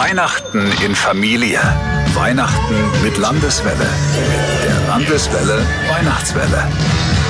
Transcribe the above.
Weihnachten in Familie. Weihnachten mit Landeswelle. Der Landeswelle Weihnachtswelle.